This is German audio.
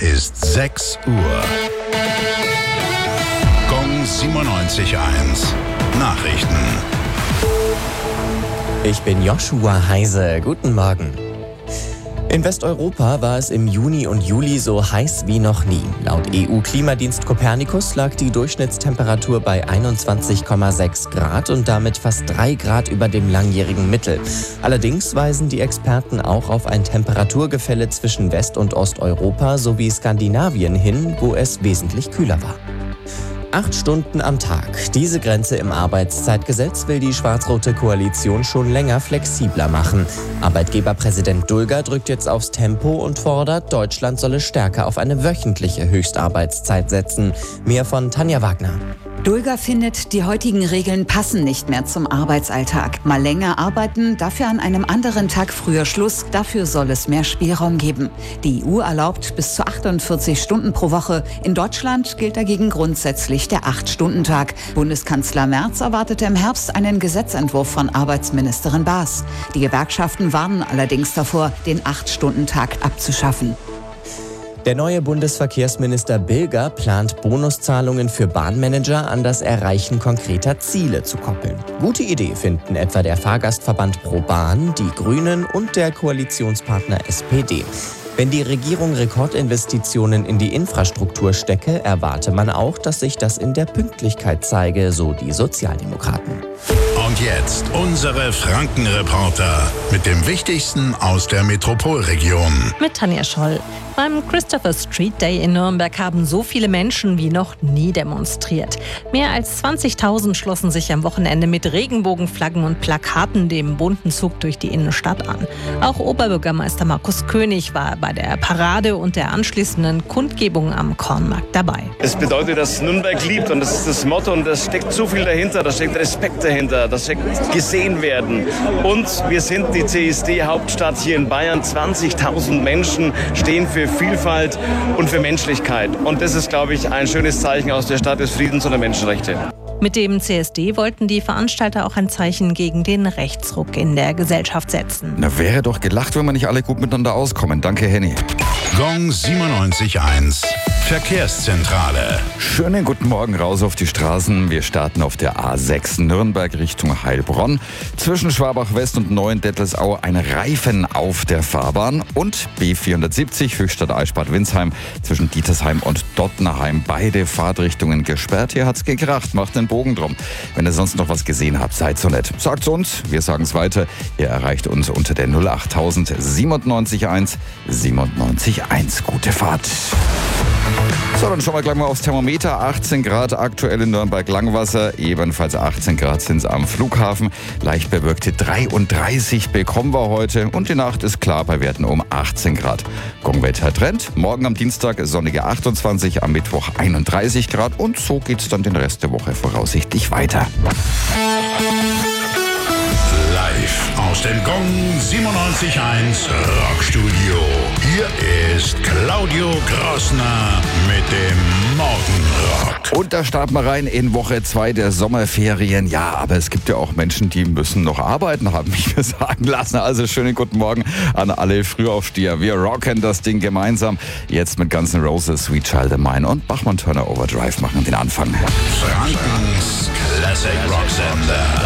ist 6 Uhr. Gong 97.1. Nachrichten. Ich bin Joshua Heise. Guten Morgen. In Westeuropa war es im Juni und Juli so heiß wie noch nie. Laut EU-Klimadienst Copernicus lag die Durchschnittstemperatur bei 21,6 Grad und damit fast 3 Grad über dem langjährigen Mittel. Allerdings weisen die Experten auch auf ein Temperaturgefälle zwischen West- und Osteuropa sowie Skandinavien hin, wo es wesentlich kühler war. 8 Stunden am Tag. Diese Grenze im Arbeitszeitgesetz will die schwarz-rote Koalition schon länger flexibler machen. Arbeitgeberpräsident Dulger drückt jetzt aufs Tempo und fordert, Deutschland solle stärker auf eine wöchentliche Höchstarbeitszeit setzen. Mehr von Tanja Wagner. Dulger findet, die heutigen Regeln passen nicht mehr zum Arbeitsalltag. Mal länger arbeiten, dafür an einem anderen Tag früher Schluss. Dafür soll es mehr Spielraum geben. Die EU erlaubt bis zu 48 Stunden pro Woche. In Deutschland gilt dagegen grundsätzlich der 8-Stunden-Tag. Bundeskanzler Merz erwartete im Herbst einen Gesetzentwurf von Arbeitsministerin Baas. Die Gewerkschaften warnen allerdings davor, den 8-Stunden-Tag abzuschaffen. Der neue Bundesverkehrsminister Bilger plant, Bonuszahlungen für Bahnmanager an das Erreichen konkreter Ziele zu koppeln. Gute Idee finden etwa der Fahrgastverband ProBahn, die Grünen und der Koalitionspartner SPD. Wenn die Regierung Rekordinvestitionen in die Infrastruktur stecke, erwarte man auch, dass sich das in der Pünktlichkeit zeige, so die Sozialdemokraten. Und jetzt unsere Franken-Reporter mit dem Wichtigsten aus der Metropolregion. Mit Tanja Scholl. Beim Christopher Street Day in Nürnberg haben so viele Menschen wie noch nie demonstriert. Mehr als 20.000 schlossen sich am Wochenende mit Regenbogenflaggen und Plakaten dem bunten Zug durch die Innenstadt an. Auch Oberbürgermeister Markus König war bei der Parade und der anschließenden Kundgebung am Kornmarkt dabei. Es bedeutet, dass Nürnberg liebt, und das ist das Motto, und da steckt so viel dahinter, da steckt Respekt dahinter, da steckt gesehen werden. Und wir sind die CSD-Hauptstadt hier in Bayern. 20.000 Menschen stehen für Vielfalt und für Menschlichkeit. Und das ist, glaube ich, ein schönes Zeichen aus der Stadt des Friedens und der Menschenrechte. Mit dem CSD wollten die Veranstalter auch ein Zeichen gegen den Rechtsruck in der Gesellschaft setzen. Na, wäre doch gelacht, wenn wir nicht alle gut miteinander auskommen. Danke, Henny. Gong 97.1. Verkehrszentrale. Schönen guten Morgen raus auf die Straßen. Wir starten auf der A6 Nürnberg Richtung Heilbronn. Zwischen Schwabach-West und Neuendettelsau ein Reifen auf der Fahrbahn. Und B470 Höchstadt-Eichstätt-Winsheim zwischen Dietersheim und Dottenheim. Beide Fahrtrichtungen gesperrt. Hier hat's gekracht. Macht den Bogen drum. Wenn ihr sonst noch was gesehen habt, seid so nett. Sagt's uns, wir sagen's weiter. Ihr erreicht uns unter der 08000 97.1 97.1. Gute Fahrt. So, dann schauen wir gleich mal aufs Thermometer. 18 Grad aktuell in Nürnberg-Langwasser. Ebenfalls 18 Grad sind es am Flughafen. Leicht bewölkte 33 bekommen wir heute. Und die Nacht ist klar bei Werten um 18 Grad. Gongwetter-Trend. Morgen am Dienstag sonnige 28, am Mittwoch 31 Grad. Und so geht's dann den Rest der Woche voraussichtlich weiter. Live aus dem Gong 97.1 Rockstudio. Hier ist Claudio Grossner mit dem Morgenrock. Und da starten wir rein in Woche 2 der Sommerferien. Ja, aber es gibt ja auch Menschen, die müssen noch arbeiten, haben mich mir sagen lassen. Also schönen guten Morgen an alle Frühaufsteher. Wir rocken das Ding gemeinsam. Jetzt mit Guns N' Roses, Sweet Child of Mine und Bachmann Turner Overdrive machen den Anfang. Frankens Classic Rock Sender.